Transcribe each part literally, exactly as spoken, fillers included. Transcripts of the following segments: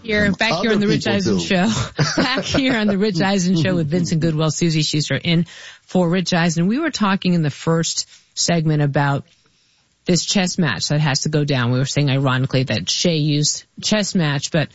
here, back here on the Rich Eisen Show. Back here on the Rich Eisen Show with Vincent Goodwill, Susie Schuster in for Rich Eisen. We were talking in the first segment about this chess match that has to go down. We were saying ironically that Shea used chess match, but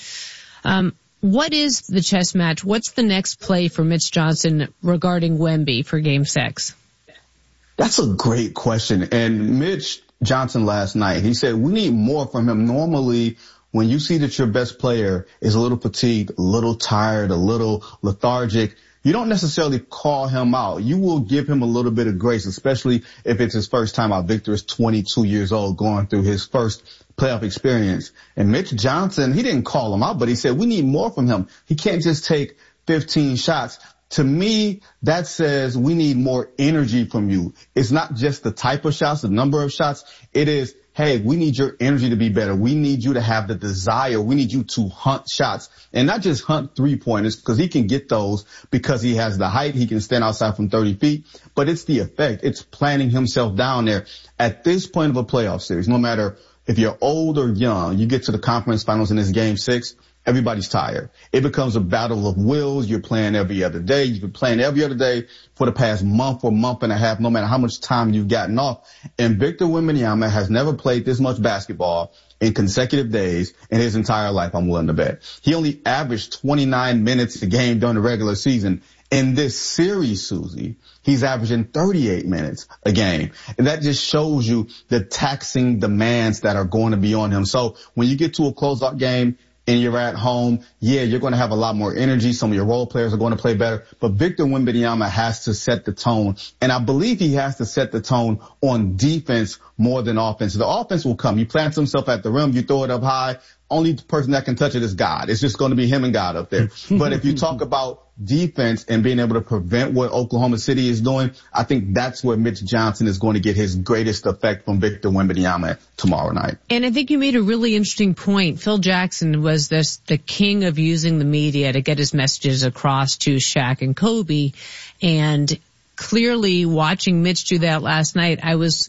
um what is the chess match? What's the next play for Mitch Johnson regarding Wemby for game six? That's a great question. And Mitch Johnson last night, he said we need more from him. Normally, when you see that your best player is a little fatigued, a little tired, a little lethargic, you don't necessarily call him out. You will give him a little bit of grace, especially if it's his first time out. Victor is twenty-two years old, going through his first playoff experience. And Mitch Johnson, he didn't call him out, but he said we need more from him. He can't just take fifteen shots. To me, that says we need more energy from you. It's not just the type of shots, the number of shots. It is, hey, we need your energy to be better. We need you to have the desire. We need you to hunt shots and not just hunt three-pointers, because he can get those because he has the height. He can stand outside from thirty feet, but it's the effect. It's planting himself down there. At this point of a playoff series, no matter if you're old or young, you get to the conference finals in this game six, everybody's tired. It becomes a battle of wills. You're playing every other day. You've been playing every other day for the past month or month and a half, no matter how much time you've gotten off. And Victor Wembanyama has never played this much basketball in consecutive days in his entire life, I'm willing to bet. He only averaged twenty-nine minutes a game during the regular season. In this series, Susie, he's averaging thirty-eight minutes a game. And that just shows you the taxing demands that are going to be on him. So when you get to a closeout game, and you're at home, yeah, you're going to have a lot more energy. Some of your role players are going to play better. But Victor Wembanyama has to set the tone. And I believe he has to set the tone on defense more than offense. The offense will come. He plants himself at the rim. You throw it up high. Only person that can touch it is God. It's just going to be him and God up there. But if you talk about defense and being able to prevent what Oklahoma City is doing, I think that's where Mitch Johnson is going to get his greatest effect from Victor Wembanyama tomorrow night. And I think you made a really interesting point. Phil Jackson was this the king of using the media to get his messages across to Shaq and Kobe. And clearly watching Mitch do that last night, I was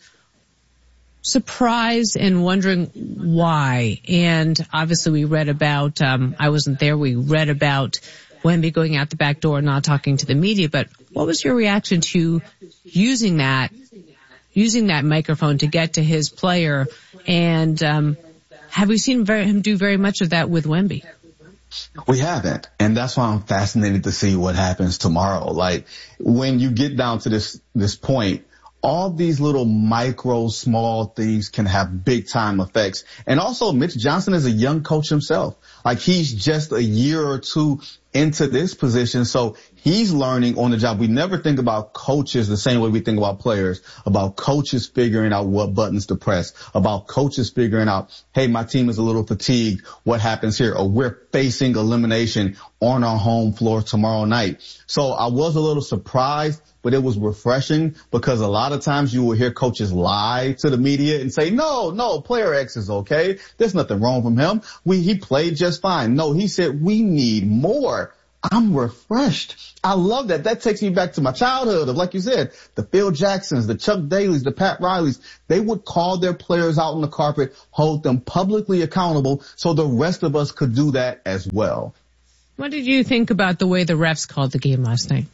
surprised and wondering why. And obviously we read about, um, I wasn't there, we read about Wemby going out the back door, not talking to the media, but what was your reaction to using that, using that microphone to get to his player? And, um, have we seen very, him do very much of that with Wemby? We haven't. And that's why I'm fascinated to see what happens tomorrow. Like, when you get down to this, this point, all these little micro, small things can have big time effects. And also, Mitch Johnson is a young coach himself. Like, he's just a year or two into this position, so he's learning on the job. We never think about coaches the same way we think about players, about coaches figuring out what buttons to press, about coaches figuring out, hey, my team is a little fatigued. What happens here? Or we're facing elimination on our home floor tomorrow night. So I was a little surprised, but it was refreshing, because a lot of times you will hear coaches lie to the media and say, no, no, player X is okay. There's nothing wrong with him. We, he played just fine. No, he said we need more. I'm refreshed. I love that. That takes me back to my childhood of, like you said, the Phil Jacksons, the Chuck Dailys, the Pat Rileys. They would call their players out on the carpet, hold them publicly accountable, so the rest of us could do that as well. What did you think about the way the refs called the game last night?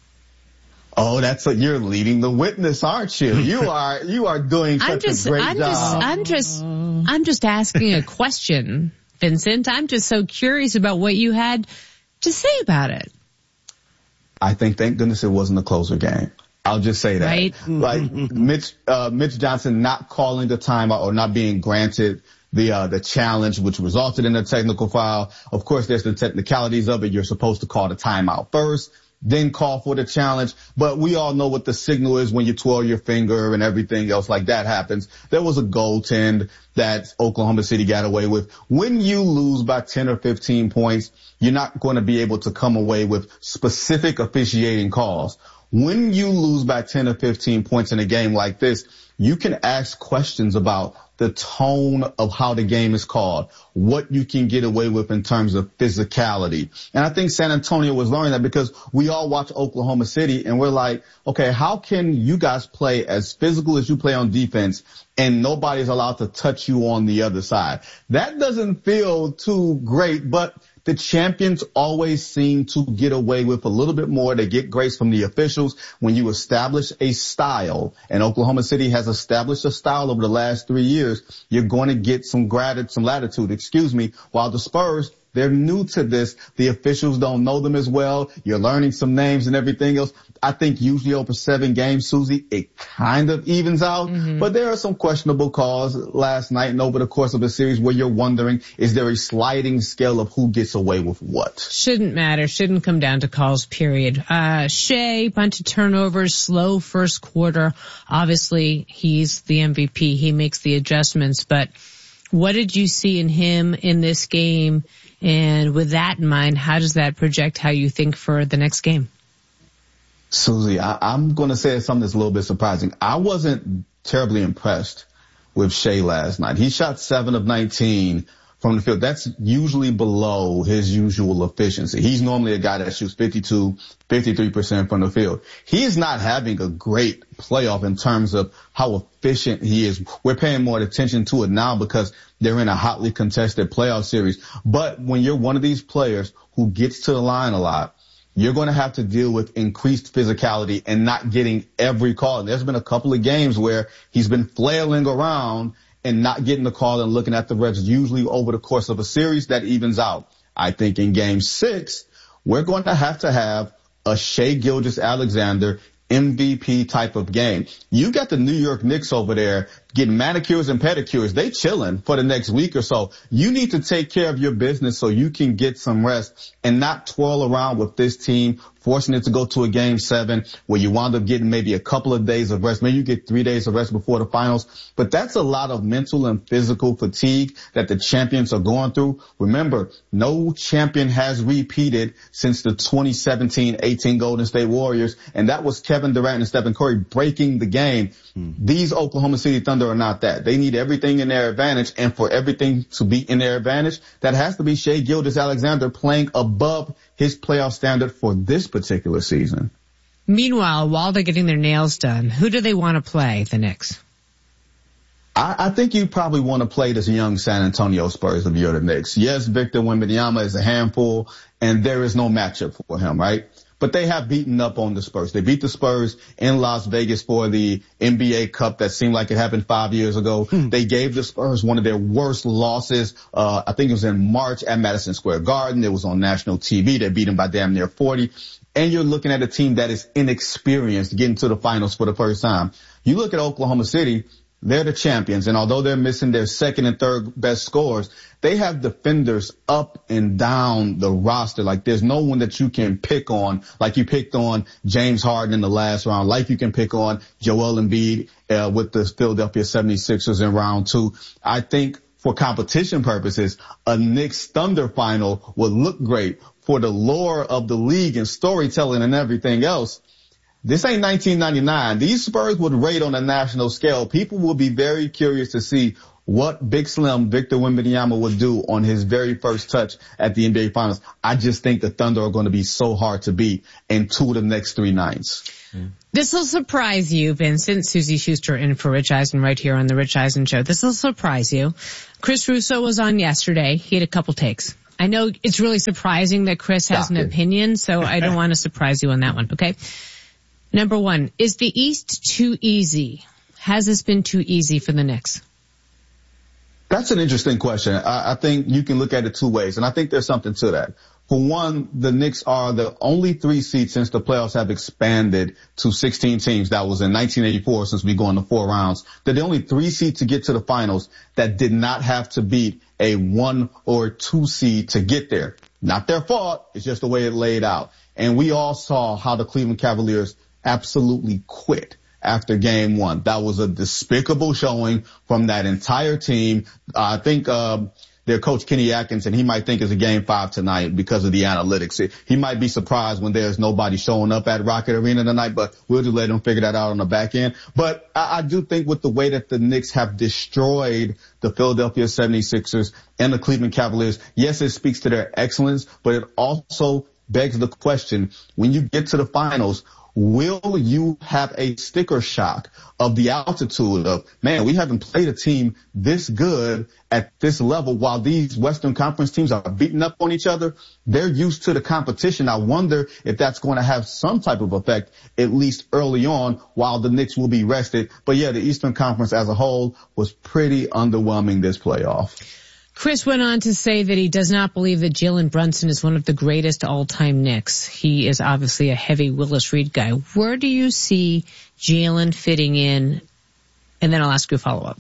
Oh, that's what you're leading the witness, aren't you? You are, you are doing such I'm just, a great I'm job. Just, I'm just, I'm just asking a question, Vincent. I'm just so curious about what you had to say about it. I think, thank goodness it wasn't a closer game. I'll just say that. Right. Like, Mitch, uh, Mitch Johnson not calling the timeout or not being granted the, uh, the challenge, which resulted in a technical foul. Of course, there's the technicalities of it. You're supposed to call the timeout first, then call for the challenge. But we all know what the signal is when you twirl your finger and everything else like that happens. There was a goaltend that Oklahoma City got away with. When you lose by ten or fifteen points, you're not going to be able to come away with specific officiating calls. When you lose by ten or fifteen points in a game like this, you can ask questions about the tone of how the game is called, what you can get away with in terms of physicality. And I think San Antonio was learning that because we all watch Oklahoma City and we're like, okay, how can you guys play as physical as you play on defense and nobody's allowed to touch you on the other side? That doesn't feel too great, but the champions always seem to get away with a little bit more. They get grace from the officials. When you establish a style, and Oklahoma City has established a style over the last three years, you're going to get some gratitude, some latitude, excuse me, while the Spurs, they're new to this. The officials don't know them as well. You're learning some names and everything else. I think usually over seven games, Susie, it kind of evens out. Mm-hmm. But there are some questionable calls last night and over the course of the series where you're wondering, is there a sliding scale of who gets away with what? Shouldn't matter. Shouldn't come down to calls, period. Uh, Shea, bunch of turnovers, slow first quarter. Obviously, he's the M V P. He makes the adjustments. But what did you see in him in this game? And with that in mind, how does that project how you think for the next game? Susie, I, I'm going to say something that's a little bit surprising. I wasn't terribly impressed with Shea last night. He shot seven of nineteen from the field. That's usually below his usual efficiency. He's normally a guy that shoots fifty-two, fifty-three percent from the field. He is not having a great playoff in terms of how efficient he is. We're paying more attention to it now because they're in a hotly contested playoff series. But when you're one of these players who gets to the line a lot, you're going to have to deal with increased physicality and not getting every call. And there's been a couple of games where he's been flailing around and not getting the call and looking at the refs. Usually over the course of a series, that evens out. I think in game six, we're going to have to have a Shea Gilgeous-Alexander M V P type of game. You got the New York Knicks over there getting manicures and pedicures. They chilling for the next week or so. You need to take care of your business so you can get some rest and not twirl around with this team, forcing it to go to a game seven where you wind up getting maybe a couple of days of rest. Maybe you get three days of rest before the finals. But that's a lot of mental and physical fatigue that the champions are going through. Remember, no champion has repeated since the twenty seventeen eighteen Golden State Warriors, and that was Kevin Durant and Stephen Curry breaking the game. Hmm. These Oklahoma City Thunder are not that. They need everything in their advantage, and for everything to be in their advantage, that has to be Shea Gilgeous-Alexander playing above his playoff standard for this particular season. Meanwhile, while they're getting their nails done, who do they want to play, the Knicks? I, I think you probably want to play this young San Antonio Spurs if you're the Knicks. Yes, Victor Wembanyama is a handful, and there is no matchup for him, right? But they have beaten up on the Spurs. They beat the Spurs in Las Vegas for the N B A Cup that seemed like it happened five years ago. Hmm. They gave the Spurs one of their worst losses. Uh, I think it was in March at Madison Square Garden. It was on national T V. They beat them by damn near forty. And you're looking at a team that is inexperienced getting to the finals for the first time. You look at Oklahoma City. They're the champions, and although they're missing their second and third best scorers, they have defenders up and down the roster. Like there's no one that you can pick on, like you picked on James Harden in the last round, like you can pick on Joel Embiid uh, with the Philadelphia seventy-sixers in round two. I think for competition purposes, a Knicks Thunder final would look great. For the lore of the league and storytelling and everything else, this ain't nineteen ninety-nine. These Spurs would rate on a national scale. People will be very curious to see what Big Slim Victor Wembanyama would do on his very first touch at the N B A Finals. I just think the Thunder are going to be so hard to beat in two of the next three nights. Mm. This will surprise you, Vincent. Susie Schuster in for Rich Eisen right here on the Rich Eisen Show. This will surprise you. Chris Russo was on yesterday. He had a couple takes. I know it's really surprising that Chris has Stop an it. opinion, so I don't want to surprise you on that one, okay? Number one, is the East too easy? Has this been too easy for the Knicks? That's an interesting question. I, I think you can look at it two ways, and I think there's something to that. For one, the Knicks are the only three seeds since the playoffs have expanded to sixteen teams. That was in nineteen eighty-four since we go into four rounds. They're the only three seed to get to the finals that did not have to beat a one or two seed to get there. Not their fault. It's just the way it laid out. And we all saw how the Cleveland Cavaliers absolutely quit after game one. That was a despicable showing from that entire team. Uh, I think, uh, their coach Kenny Atkinson, he might think it's a game five tonight because of the analytics. He might be surprised when there's nobody showing up at Rocket Arena tonight, but we'll just let him figure that out on the back end. But I, I do think with the way that the Knicks have destroyed the Philadelphia seventy-sixers and the Cleveland Cavaliers, yes, it speaks to their excellence, but it also begs the question, when you get to the finals, will you have a sticker shock of the altitude of, man, we haven't played a team this good at this level while these Western Conference teams are beating up on each other? They're used to the competition. I wonder if that's going to have some type of effect, at least early on, while the Knicks will be rested. But yeah, the Eastern Conference as a whole was pretty underwhelming this playoff. Chris went on to say that he does not believe that Jalen Brunson is one of the greatest all-time Knicks. He is obviously a heavy Willis Reed guy. Where do you see Jalen fitting in? And then I'll ask you a follow-up.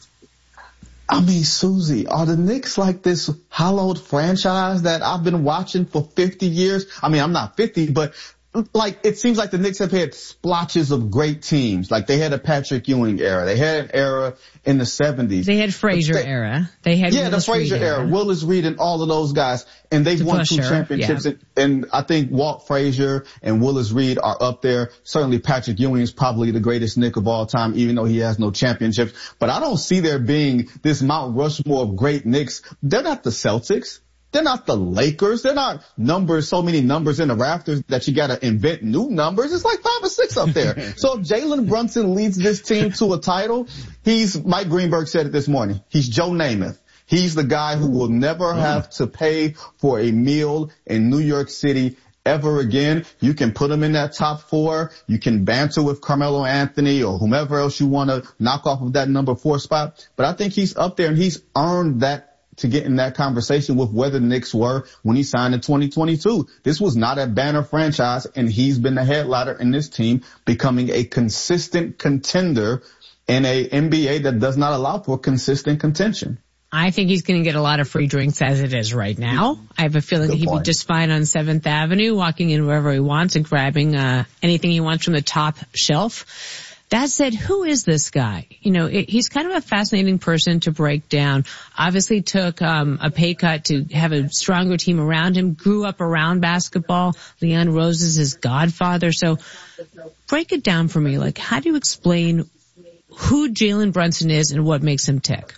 I mean, Susie, are the Knicks like this hallowed franchise that I've been watching for fifty years? I mean, I'm not fifty, but like, it seems like the Knicks have had splotches of great teams. Like, they had a Patrick Ewing era. They had an era in the seventies. They had Frazier they, era. They had Yeah, Willis the Frazier era. era. Willis Reed and all of those guys. And they've won two championships. Yeah. And, and I think Walt Frazier and Willis Reed are up there. Certainly Patrick Ewing is probably the greatest Knick of all time, even though he has no championships. But I don't see there being this Mount Rushmore of great Knicks. They're not the Celtics. They're not the Lakers. They're not numbers, so many numbers in the rafters that you got to invent new numbers. It's like five or six up there. So if Jalen Brunson leads this team to a title, he's, Mike Greenberg said it this morning, he's Joe Namath. He's the guy who will never have to pay for a meal in New York City ever again. You can put him in that top four. You can banter with Carmelo Anthony or whomever else you want to knock off of that number four spot. But I think he's up there and he's earned that to get in that conversation with where the Knicks were when he signed in twenty twenty-two. This was not a banner franchise, and he's been the headliner in this team, becoming a consistent contender in a N B A that does not allow for consistent contention. I think he's going to get a lot of free drinks as it is right now. I have a feeling that he'd be just fine on seventh Avenue, walking in wherever he wants and grabbing uh anything he wants from the top shelf. That said, who is this guy? You know, it, he's kind of a fascinating person to break down. Obviously took um a pay cut to have a stronger team around him, grew up around basketball. Leon Rose is his godfather. So break it down for me. Like, how do you explain who Jalen Brunson is and what makes him tick?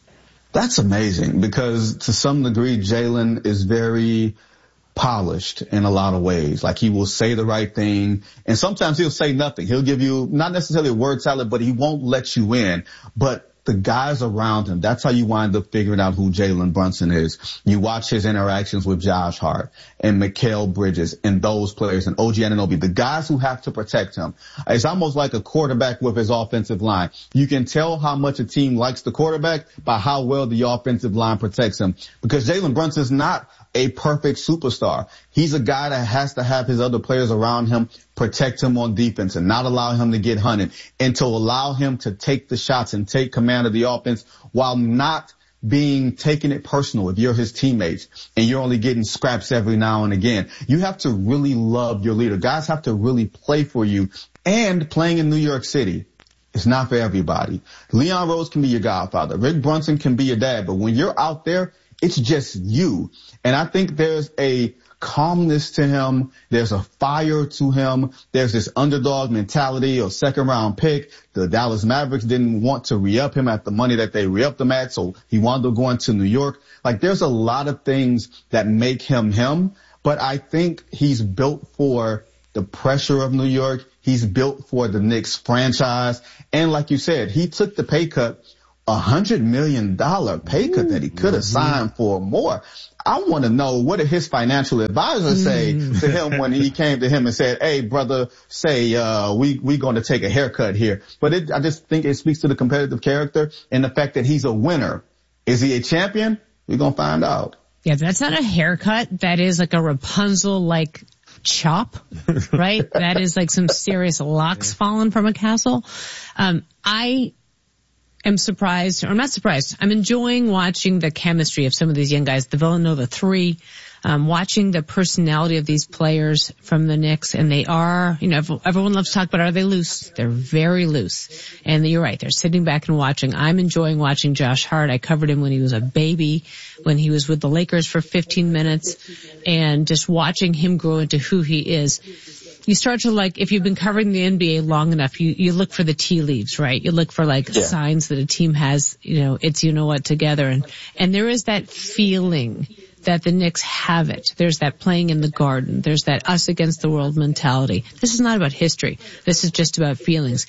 That's amazing because to some degree, Jalen is very polished in a lot of ways. Like, he will say the right thing, and sometimes he'll say nothing. He'll give you not necessarily a word salad, but he won't let you in. But the guys around him, that's how you wind up figuring out who Jalen Brunson is. You watch his interactions with Josh Hart and Mikal Bridges and those players and O G Anunoby, the guys who have to protect him. It's almost like a quarterback with his offensive line. You can tell how much a team likes the quarterback by how well the offensive line protects him, because Jalen Brunson is not a perfect superstar. He's a guy that has to have his other players around him protect him on defense and not allow him to get hunted, and to allow him to take the shots and take command of the offense while not being taking it personal if you're his teammates and you're only getting scraps every now and again. You have to really love your leader. Guys have to really play for you. And playing in New York City, it's not for everybody. Leon Rose can be your godfather. Rick Brunson can be your dad. But when you're out there, it's just you. And I think there's a calmness to him. There's a fire to him. There's this underdog mentality or second round pick. The Dallas Mavericks didn't want to re-up him at the money that they re-upped him at, so he wound up going to New York. Like, there's a lot of things that make him him, but I think he's built for the pressure of New York. He's built for the Knicks franchise. And like you said, he took the pay cut, a hundred million dollar pay cut that he could have signed for more. I want to know, what did his financial advisor say mm. to him when he came to him and said, hey, brother, say, uh, we, we going to take a haircut here. But it, I just think it speaks to the competitive character and the fact that he's a winner. Is he a champion? We're going to find out. Yeah, that's not a haircut. That is like a Rapunzel-like chop, right? That is like some serious locks falling from a castle. Um, I am surprised, or I'm not surprised. I'm enjoying watching the chemistry of some of these young guys. The Villanova three, Um, watching the personality of these players from the Knicks, and they are, you know, everyone loves to talk about, are they loose? They're very loose. And you're right, they're sitting back and watching. I'm enjoying watching Josh Hart. I covered him when he was a baby, when he was with the Lakers for fifteen minutes, and just watching him grow into who he is. You start to, like, if you've been covering the N B A long enough, you, you look for the tea leaves, right? You look for, like, yeah. signs that a team has, you know, it's you know what together. And, and there is that feeling that the Knicks have it. There's that playing in the garden. There's that us against the world mentality. This is not about history. This is just about feelings.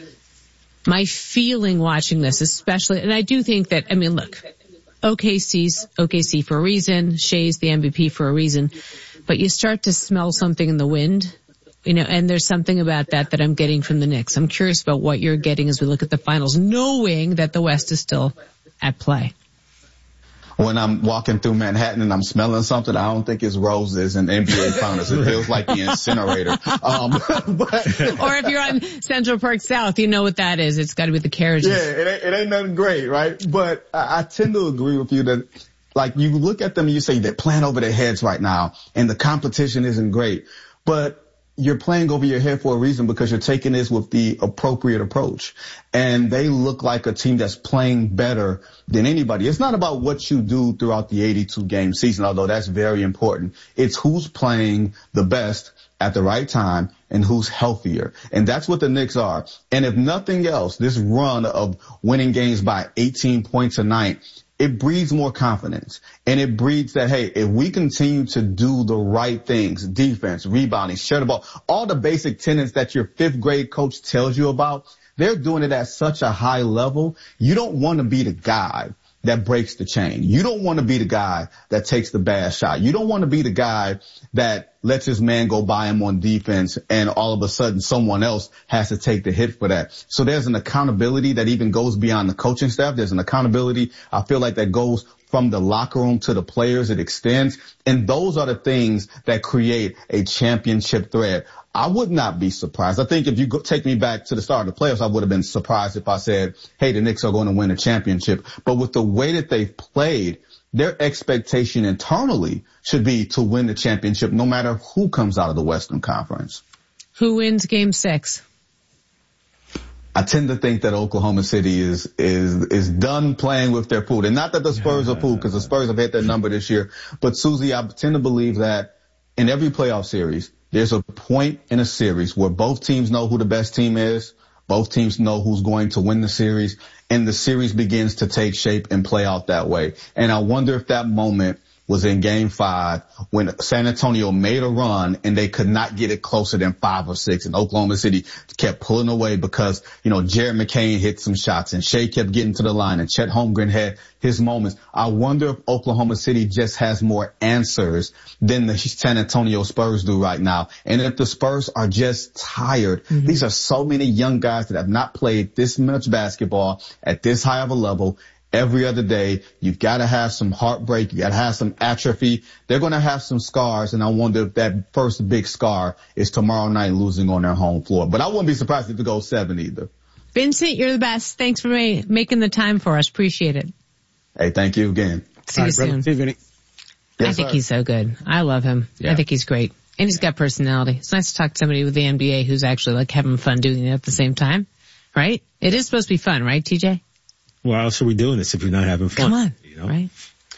My feeling watching this, especially, and I do think that, I mean, look, O K C's O K C for a reason. Shea's the M V P for a reason. But you start to smell something in the wind. You know, and there's something about that that I'm getting from the Knicks. I'm curious about what you're getting as we look at the finals, knowing that the West is still at play. When I'm walking through Manhattan and I'm smelling something, I don't think it's roses and N B A finals. It feels like the incinerator. Um, but, or if you're on Central Park South, you know what that is. It's got to be the carriages. Yeah, it ain't, it ain't nothing great, right? But I, I tend to agree with you that, like, you look at them and you say they're playing over their heads right now, and the competition isn't great. But you're playing over your head for a reason, because you're taking this with the appropriate approach. And they look like a team that's playing better than anybody. It's not about what you do throughout the eighty-two game season, although that's very important. It's who's playing the best at the right time and who's healthier. And that's what the Knicks are. And if nothing else, this run of winning games by eighteen points a night, it breeds more confidence, and it breeds that, hey, if we continue to do the right things, defense, rebounding, share the ball, all the basic tenets that your fifth grade coach tells you about, they're doing it at such a high level. You don't want to be the guy that breaks the chain. You don't want to be the guy that takes the bad shot. You don't want to be the guy that lets his man go by him on defense and all of a sudden someone else has to take the hit for that. So there's an accountability that even goes beyond the coaching staff. There's an accountability, I feel like, that goes from the locker room to the players. It extends. And those are the things that create a championship thread. I would not be surprised. I think if you go, take me back to the start of the playoffs, I would have been surprised if I said, hey, the Knicks are going to win a championship. But with the way that they've played, their expectation internally should be to win the championship no matter who comes out of the Western Conference. Who wins game six? I tend to think that Oklahoma City is is is done playing with their food. And not that the Spurs yeah. are food, because the Spurs have hit their number this year. But, Susie, I tend to believe that in every playoff series, there's a point in a series where both teams know who the best team is, both teams know who's going to win the series, and the series begins to take shape and play out that way. And I wonder if that moment was in game five when San Antonio made a run and they could not get it closer than five or six, and Oklahoma City kept pulling away because, you know, Jared McCain hit some shots and Shea kept getting to the line and Chet Holmgren had his moments. I wonder if Oklahoma City just has more answers than the San Antonio Spurs do right now. And if the Spurs are just tired, mm-hmm. these are so many young guys that have not played this much basketball at this high of a level. Every other day, you've got to have some heartbreak. You got to have some atrophy. They're going to have some scars, and I wonder if that first big scar is tomorrow night losing on their home floor. But I wouldn't be surprised if it goes seven either. Vincent, you're the best. Thanks for ma- making the time for us. Appreciate it. Hey, thank you again. See you soon. See you, Vinny. Yes, I think sir. He's so good. I love him. Yeah. I think he's great. And he's got personality. It's nice to talk to somebody with the N B A who's actually like having fun doing it at the same time. Right? It is supposed to be fun, right, T J? Why else are we doing this if you're not having fun? Come on, you know? Right?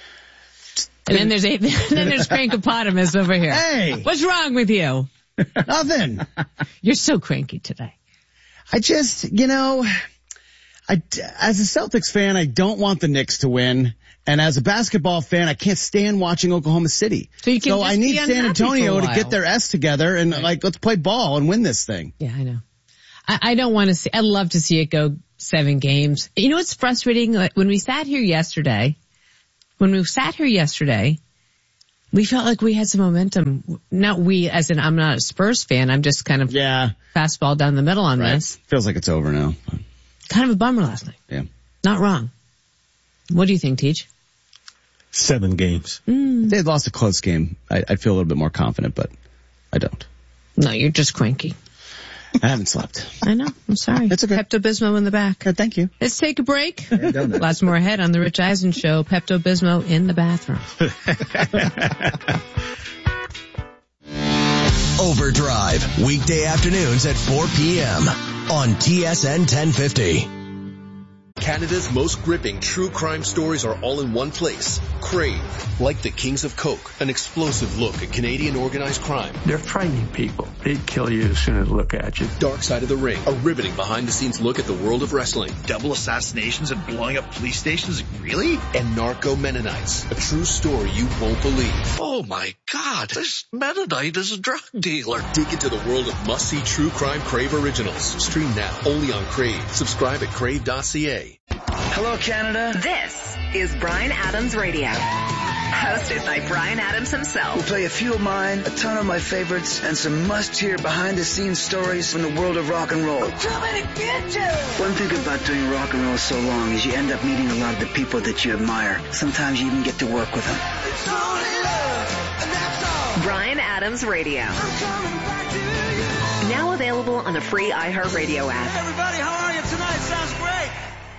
And then there's a, then there's Crankopotamus over here. Hey! What's wrong with you? Nothing. You're so cranky today. I just, you know, I, as a Celtics fan, I don't want the Knicks to win. And as a basketball fan, I can't stand watching Oklahoma City. So, you can so just I need be San Antonio to get their S together and, right. like, let's play ball and win this thing. Yeah, I know. I, I don't want to see, I'd love to see it go seven games. You know what's frustrating? Like when we sat here yesterday, when we sat here yesterday, we felt like we had some momentum. Not we, as in I'm not a Spurs fan. I'm just kind of yeah. fastball down the middle on right. this. Feels like it's over now. Kind of a bummer last night. Yeah. Not wrong. What do you think, Teach? Seven games. Mm. They lost a close game. I, I'd feel a little bit more confident, but I don't. No, you're just cranky. I haven't slept. I know. I'm sorry. It's okay. Pepto-Bismol in the back. Good, thank you. Let's take a break. Lots more ahead on the Rich Eisen Show. Pepto-Bismol in the bathroom. Overdrive, weekday afternoons at four p.m. on T S N ten fifty. Canada's most gripping true crime stories are all in one place. Crave. Like the Kings of Coke, an explosive look at Canadian organized crime. They're frightening people. They'd kill you as soon as they look at you. Dark Side of the Ring, a riveting behind-the-scenes look at the world of wrestling. Double assassinations and blowing up police stations? Really? And Narco Mennonites, a true story you won't believe. Oh my God, this Mennonite is a drug dealer. Dig into the world of must-see true crime Crave originals. Stream now, only on Crave. Subscribe at crave dot c a. Hello, Canada. This is Bryan Adams Radio, hosted by Bryan Adams himself. We'll play a few of mine, a ton of my favorites, and some must-hear behind-the-scenes stories from the world of rock and roll. I'm coming to get you. One thing about doing rock and roll so long is you end up meeting a lot of the people that you admire. Sometimes you even get to work with them. It's only love, and that's all. Bryan Adams Radio. I'm coming back to you. Now available on the free iHeartRadio app. Hey everybody, how are you tonight? Sounds great.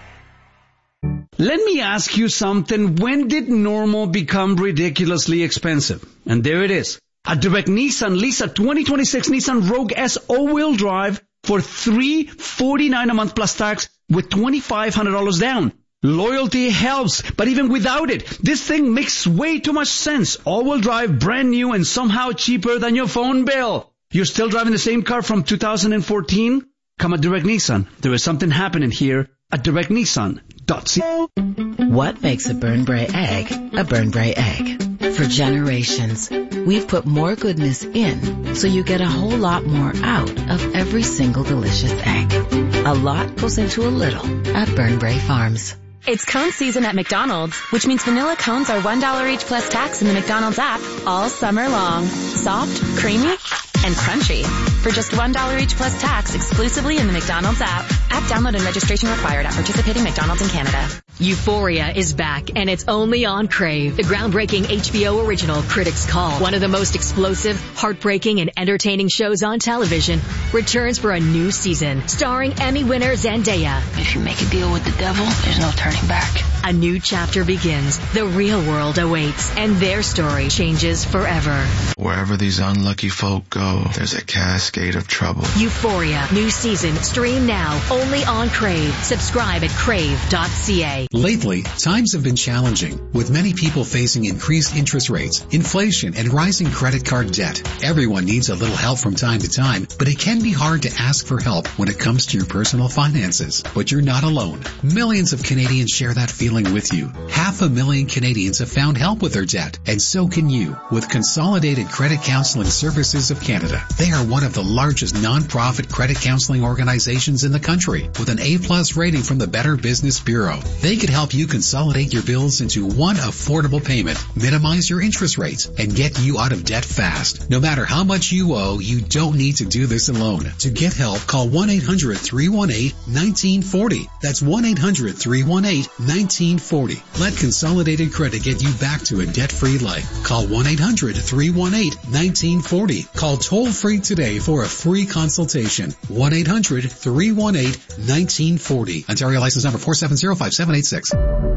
Let me ask you something. When did normal become ridiculously expensive? And there it is. At Direct Nissan, lease a twenty twenty-six Nissan Rogue S all-wheel drive for three hundred forty-nine dollars a month plus tax with twenty-five hundred dollars down. Loyalty helps, but even without it, this thing makes way too much sense. All-wheel drive, brand new, and somehow cheaper than your phone bill. You're still driving the same car from two thousand fourteen? Come at Direct Nissan. There is something happening here at direct nissan dot c a. What makes a Burnbrae egg a Burnbrae egg? For generations, we've put more goodness in so you get a whole lot more out of every single delicious egg. A lot goes into a little at Burnbrae Farms. It's cone season at McDonald's, which means vanilla cones are one dollar each plus tax in the McDonald's app all summer long. Soft, creamy, and crunchy. For just one dollar each plus tax exclusively in the McDonald's app. App download and registration required at participating McDonald's in Canada. Euphoria is back, and it's only on Crave. The groundbreaking H B O original Critics Call, one of the most explosive, heartbreaking, and entertaining shows on television, returns for a new season, starring Emmy winner Zendaya. If you make a deal with the devil, there's no turning back. A new chapter begins. The real world awaits, and their story changes forever. Wherever these unlucky folk go, there's a cascade of trouble. Euphoria, new season, stream now, only on Crave. Subscribe at crave dot c a. Lately, times have been challenging, with many people facing increased interest rates, inflation, and rising credit card debt. Everyone needs a little help from time to time, but it can be hard to ask for help when it comes to your personal finances. But you're not alone. Millions of Canadians share that feeling with you. Half a million Canadians have found help with their debt, and so can you with Consolidated Credit Counseling Services of Canada. They are one of the largest non-profit credit counseling organizations in the country, with an A-plus rating from the Better Business Bureau. They could help you consolidate your bills into one affordable payment, minimize your interest rates, and get you out of debt fast. No matter how much you owe, you don't need to do this alone. To get help, call one eight hundred three one eight one nine four zero. That's one eight hundred three one eight one nine four zero. Let Consolidated Credit get you back to a debt-free life. Call one eight hundred three one eight one nine four zero. Call toll-free today for a free consultation. one eight hundred three one eight one nine four zero. Ontario license number four seven zero five seven eight six.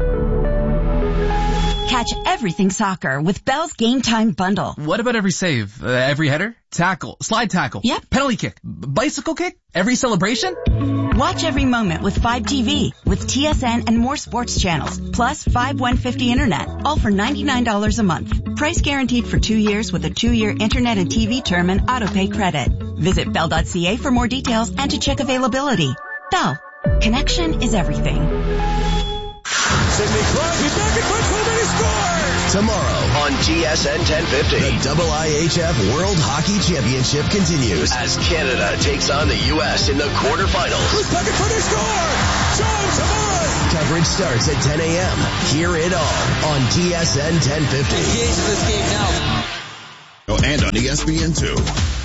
Catch everything soccer with Bell's Game Time Bundle. What about every save? Uh, every header? Tackle? Slide tackle? Yep. Penalty kick? B- bicycle kick? Every celebration? Watch every moment with five T V, with T S N and more sports channels, plus five one fifty internet, all for ninety-nine dollars a month. Price guaranteed for two years with a two-year internet and T V term and autopay credit. Visit bell dot c a for more details and to check availability. Bell. Connection is everything. Sidney Crosby back in front, and he scores! Tomorrow on T S N ten fifty, the I I H F World Hockey Championship continues as Canada takes on the U S in the quarterfinals. Back in front, he scored! Jones, come on! Coverage starts at ten a.m. Hear it all on T S N ten fifty. Engage in this game now. And on E S P N two.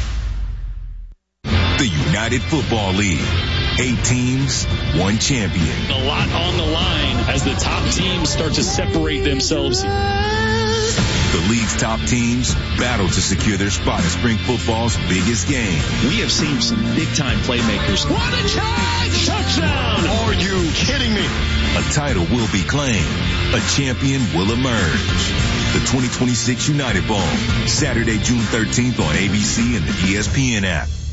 The United Football League. Eight teams, one champion. A lot on the line as the top teams start to separate themselves. The league's top teams battle to secure their spot in spring football's biggest game. We have seen some big-time playmakers. What a charge! Touchdown! Are you kidding me? A title will be claimed. A champion will emerge. The twenty twenty-six United Bowl, Saturday, June thirteenth on A B C and the E S P N app.